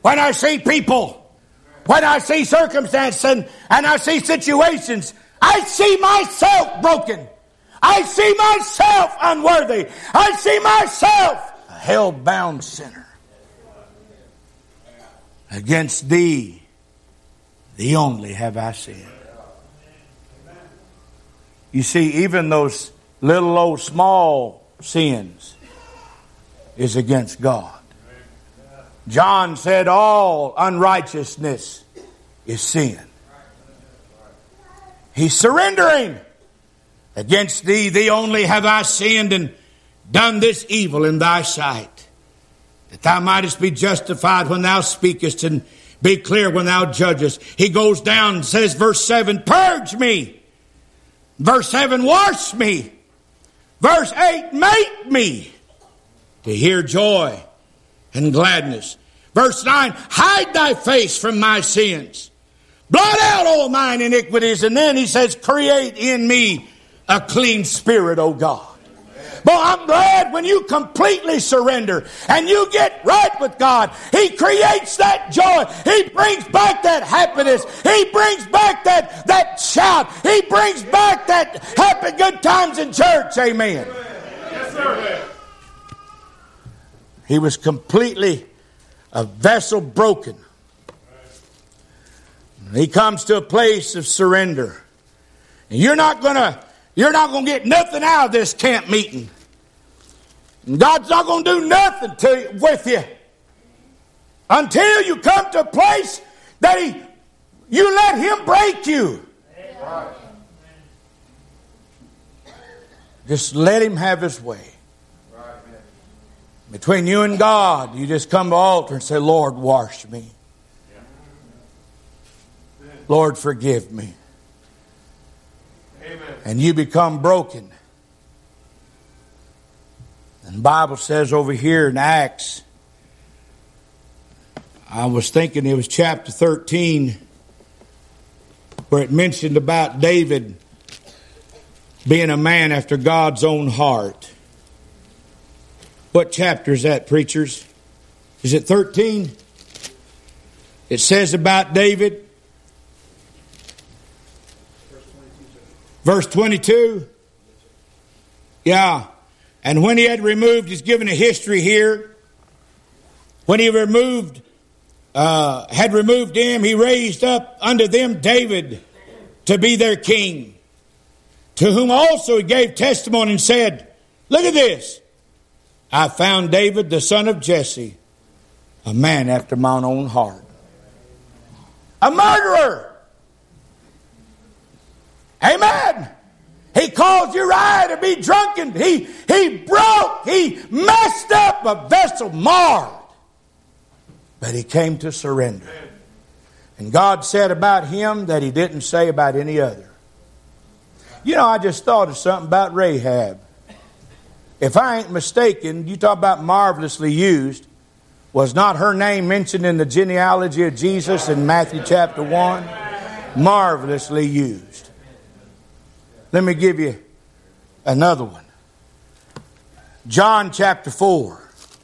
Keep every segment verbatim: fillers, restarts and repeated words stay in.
when I see people, when I see circumstances and, and I see situations, I see myself broken. I see myself unworthy. I see myself a hell-bound sinner. Against thee, thee only have I sinned. You see, even those little old small sins is against God. John said all unrighteousness is sin. He's surrendering. Against thee, thee only have I sinned and done this evil in thy sight, that thou mightest be justified when thou speakest and be clear when thou judgest. He goes down and says, verse seven, purge me. Verse seven, wash me. Verse eight, make me to hear joy and gladness. Verse nine, hide thy face from my sins. Blot out all mine iniquities. And then he says, create in me a clean spirit, O God. But I'm glad when you completely surrender and you get right with God, He creates that joy. He brings back that happiness. He brings back that, that shout. He brings back that happy good times in church. Amen. Yes, sir. He was completely a vessel broken. He comes to a place of surrender. And you're not going to You're not going to get nothing out of this camp meeting. And God's not going to do nothing to, with you until you come to a place that He, you let Him break you. Just let Him have His way. Between you and God, you just come to the altar and say, Lord, wash me. Lord, forgive me. Amen. And you become broken. And the Bible says over here in Acts, I was thinking it was chapter thirteen, where it mentioned about David being a man after God's own heart. What chapter is that, preachers? Is it thirteen? It says about David, verse twenty-two. Yeah. And when he had removed, he's given a history here. When he removed, uh, had removed him, he raised up unto them David to be their king, to whom also he gave testimony and said, look at this. I found David, the son of Jesse, a man after mine own heart. A murderer. Amen. He caused Uriah to be drunken. He, he broke. He messed up a vessel marred. But he came to surrender. And God said about him that He didn't say about any other. You know, I just thought of something about Rahab. If I ain't mistaken, you talk about marvelously used. Was not her name mentioned in the genealogy of Jesus in Matthew chapter one? Marvelously used. Let me give you another one. John chapter four.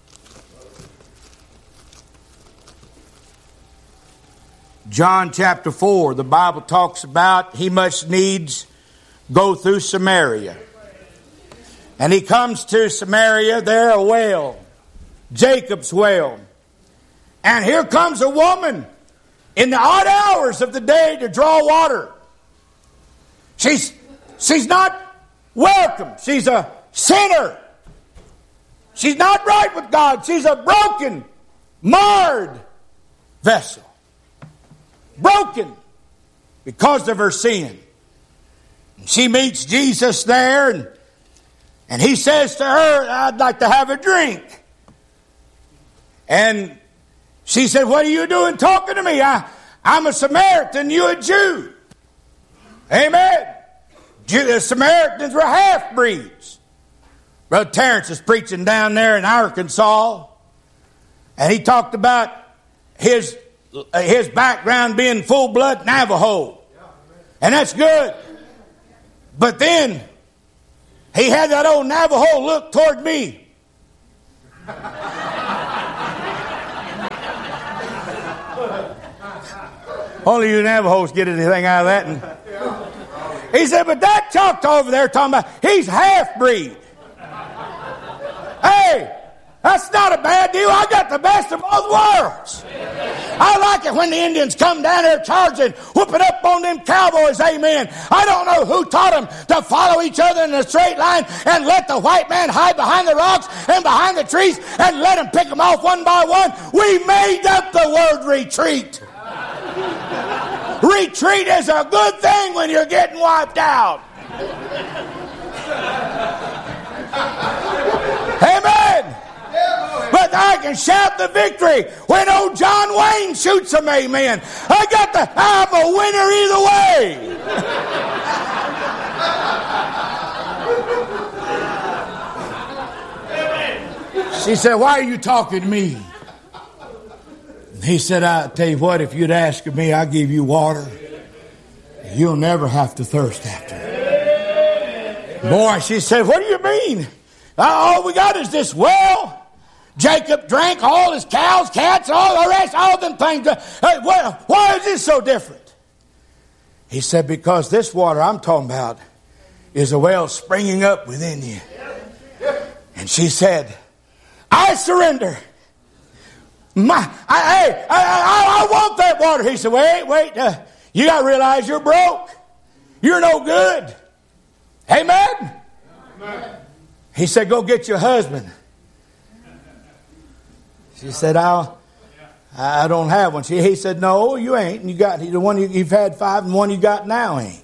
John chapter four, the Bible talks about he must needs go through Samaria. And he comes to Samaria, there a well, Jacob's well. And here comes a woman in the odd hours of the day to draw water. She's, she's not welcome. She's a sinner. She's not right with God. She's a broken, marred vessel. Broken because of her sin. And she meets Jesus there, and, and He says to her, I'd like to have a drink. And she said, what are you doing talking to me? I, I'm a Samaritan, you a Jew. Amen. Jew, the Samaritans were half-breeds. Brother Terrence is preaching down there in Arkansas, and he talked about his his background being full-blood Navajo. And that's good. But then he had that old Navajo look toward me. Only you Navajos get anything out of that. And he said, but that Choctaw over there talking about, he's half-breed. Hey, that's not a bad deal. I got the best of both worlds. I like it when the Indians come down there charging, whooping up on them cowboys, amen. I don't know who taught them to follow each other in a straight line and let the white man hide behind the rocks and behind the trees and let them pick them off one by one. We made up the word retreat. Retreat is a good thing when you're getting wiped out. Amen. But I can shout the victory when old John Wayne shoots them, amen. I got the, I'm a winner either way. She said, why are you talking to me? He said, I'll tell you what, if you'd ask of me, I'll give you water. You'll never have to thirst after it. Boy, she said, what do you mean? All we got is this well. Jacob drank all his cows, cats, all the rest, all them things. Hey, why, why is this so different? He said, because this water I'm talking about is a well springing up within you. And she said, I surrender. My, I, hey, I, I, I want that water. He said, wait, wait. Uh, you got to realize you're broke. You're no good. Amen? Amen. He said, go get your husband. She said, I'll, I don't have one. She, he said, no, you ain't. You got the one you, you've had five, and the one you got now ain't.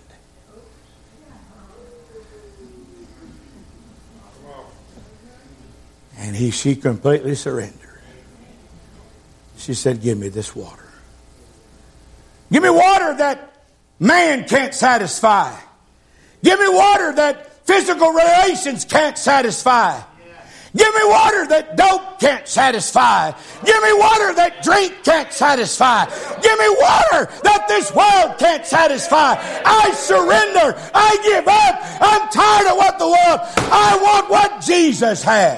And he, she completely surrendered. She said, give me this water. Give me water that man can't satisfy. Give me water that physical relations can't satisfy. Give me water that dope can't satisfy. Give me water that drink can't satisfy. Give me water that this world can't satisfy. I surrender. I give up. I'm tired of what the world. I want what Jesus has.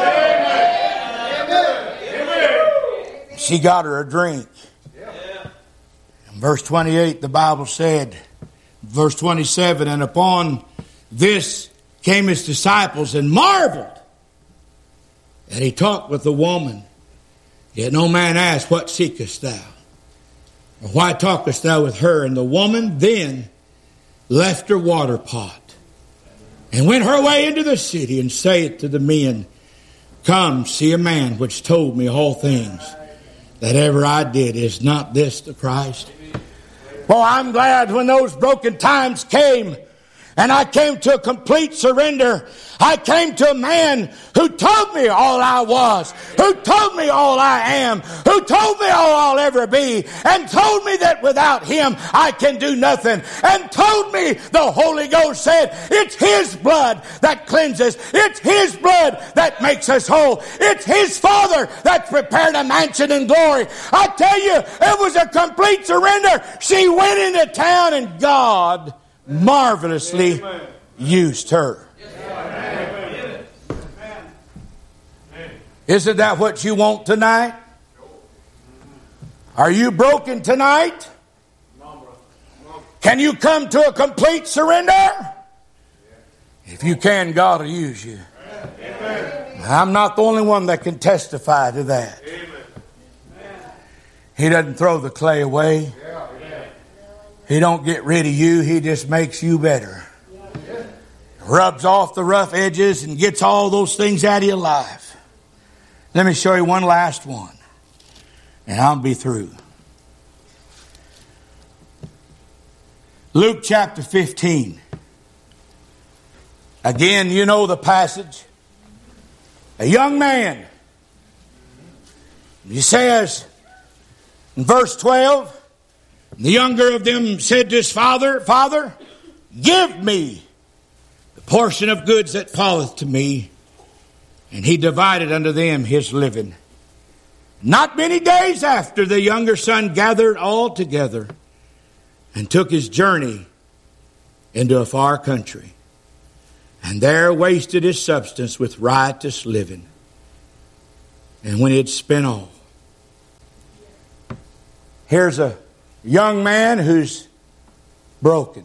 Amen. She got her a drink. In verse twenty-eight, the Bible said, verse twenty-seven, and upon this came his disciples and marveled. And he talked with the woman. Yet no man asked, what seekest thou? Or why talkest thou with her? And the woman then left her water pot and went her way into the city and saith to the men, come, see a man which told me all things that ever I did. Is not this the Christ? Well, I'm glad when those broken times came and I came to a complete surrender. I came to a man who told me all I was, who told me all I am, who told me all I'll ever be, and told me that without him I can do nothing, and told me the Holy Ghost said it's his blood that cleanses, it's his blood that makes us whole, it's his Father that's prepared a mansion in glory. I tell you, it was a complete surrender. She went into town and God marvelously Amen. Used her. Amen. Isn't that what you want tonight? Are you broken tonight? Can you come to a complete surrender? If you can, God will use you. I'm not the only one that can testify to that. He doesn't throw the clay away. He don't get rid of you. He just makes you better. Rubs off the rough edges and gets all those things out of your life. Let me show you one last one. And I'll be through. Luke chapter fifteen. Again, you know the passage. A young man. He says in verse twelve, the younger of them said to his father, Father, give me the portion of goods that falleth to me. And he divided unto them his living. Not many days after, the younger son gathered all together and took his journey into a far country. And there wasted his substance with riotous living. And when he had spent all. Here's a A young man who's broken.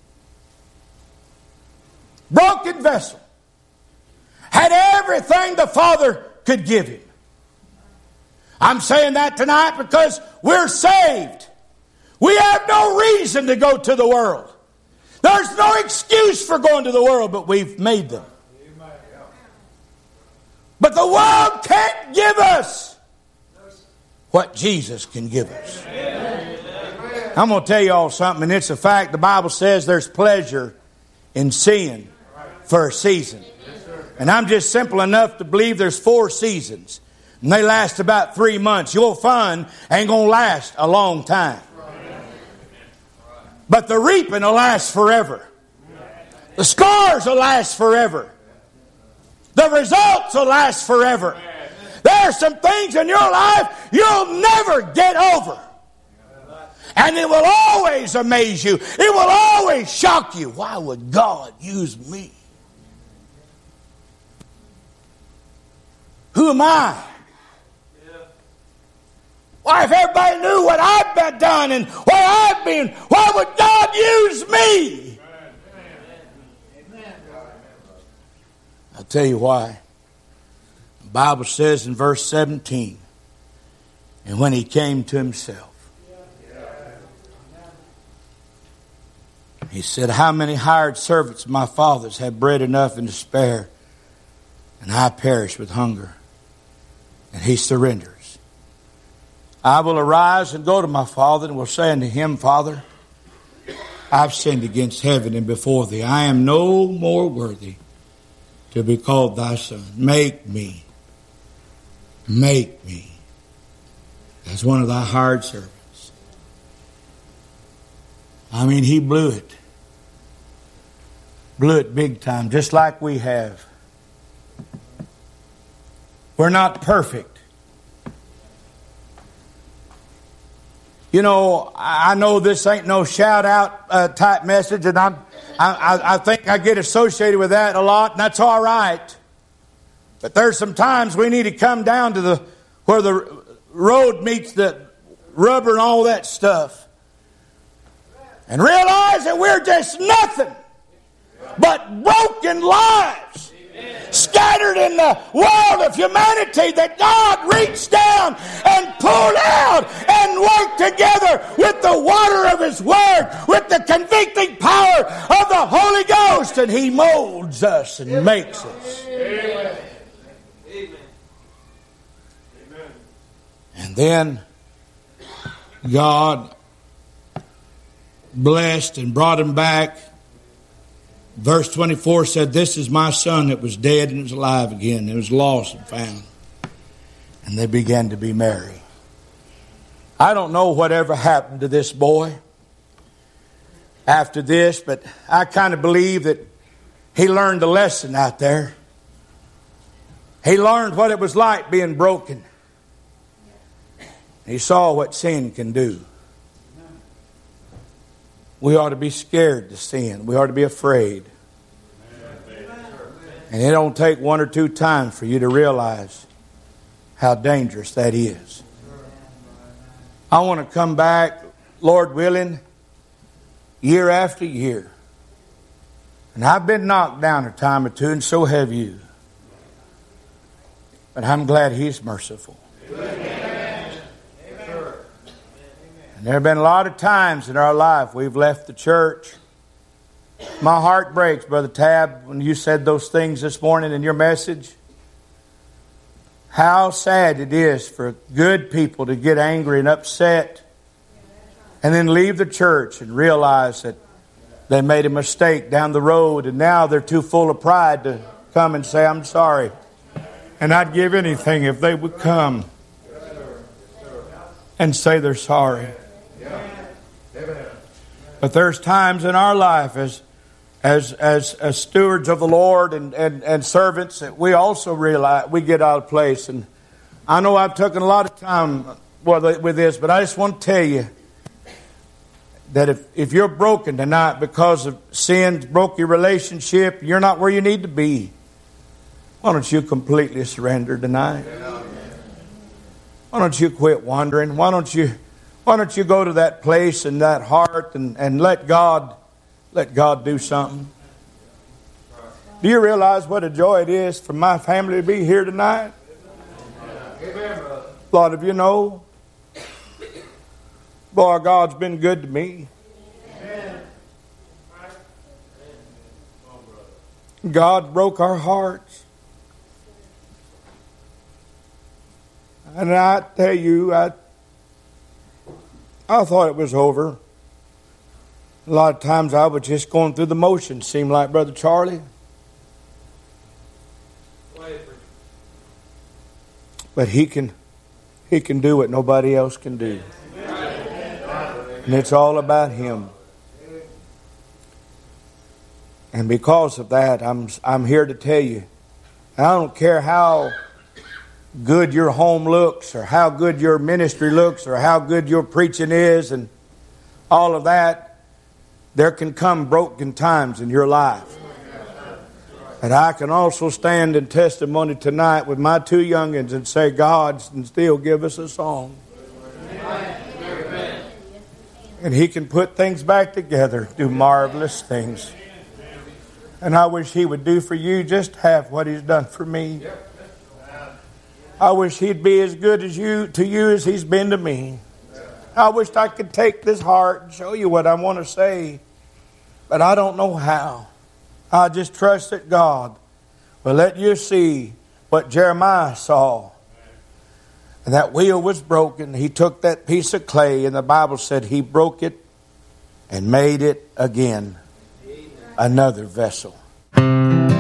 Broken vessel. Had everything the Father could give him. I'm saying that tonight because we're saved. We have no reason to go to the world. There's no excuse for going to the world, but we've made them. But the world can't give us what Jesus can give us. I'm going to tell you all something, and it's a fact. The Bible says there's pleasure in sin for a season. And I'm just simple enough to believe there's four seasons. And they last about three months. Your fun ain't going to last a long time. But the reaping will last forever. The scars will last forever. The results will last forever. There are some things in your life you'll never get over. And it will always amaze you. It will always shock you. Why would God use me? Who am I? Why, if everybody knew what I've been done and where I've been, why would God use me? I'll tell you why. The Bible says in verse seventeen, and when he came to himself, he said, how many hired servants of my father's have bread enough and to spare, and I perish with hunger? And he surrenders. I will arise and go to my father and will say unto him, Father, I've sinned against heaven and before thee. I am no more worthy to be called thy son. Make me, make me as one of thy hired servants. I mean, he blew it. Blew it big time, just like we have. We're not perfect. You know, I know this ain't no shout-out uh, type message, and I'm, I, I think I get associated with that a lot, and that's all right. But there's some times we need to come down to the where the road meets the rubber and all that stuff, and realize that we're just nothing but broken lives. Scattered in the world of humanity that God reached down and pulled out and worked together with the water of His Word, with the convicting power of the Holy Ghost, and He molds us and makes us. Amen. Amen. And then God blessed and brought him back. Verse twenty-four said, this is my son that was dead and is alive again. It was lost and found. And they began to be merry. I don't know whatever happened to this boy after this, but I kind of believe that he learned a lesson out there. He learned what it was like being broken. He saw what sin can do. We ought to be scared to sin. We ought to be afraid. And it don't take one or two times for you to realize how dangerous that is. I want to come back, Lord willing, year after year. And I've been knocked down a time or two, and so have you. But I'm glad He's merciful. And there have been a lot of times in our life we've left the church. My heart breaks, Brother Tab, when you said those things this morning in your message. How sad it is for good people to get angry and upset and then leave the church and realize that they made a mistake down the road, and now they're too full of pride to come and say, I'm sorry. And I'd give anything if they would come and say they're sorry. But there's times in our life as as as, as stewards of the Lord and, and, and servants that we also realize we get out of place. And I know I've taken a lot of time with this, but I just want to tell you that if, if you're broken tonight because of sin, broke your relationship, you're not where you need to be, why don't you completely surrender tonight? Why don't you quit wandering? Why don't you Why don't you go to that place and that heart and, and let God let God do something? Do you realize what a joy it is for my family to be here tonight? A lot of you know, boy, God's been good to me. God broke our hearts. And I tell you, I I thought it was over. A lot of times I was just going through the motions, seemed like, Brother Charlie. But he can he can do what nobody else can do. And it's all about him. And because of that, I'm I'm here to tell you, I don't care how good your home looks or how good your ministry looks or how good your preaching is and all of that, there can come broken times in your life. And I can also stand in testimony tonight with my two youngins and say, God can still give us a song. And he can put things back together, do marvelous things. And I wish he would do for you just half what he's done for me. I wish he'd be as good as you to you as he's been to me. I wish I could take this heart and show you what I want to say. But I don't know how. I just trust that God will let you see what Jeremiah saw. And that wheel was broken. He took that piece of clay, and the Bible said he broke it and made it again another vessel.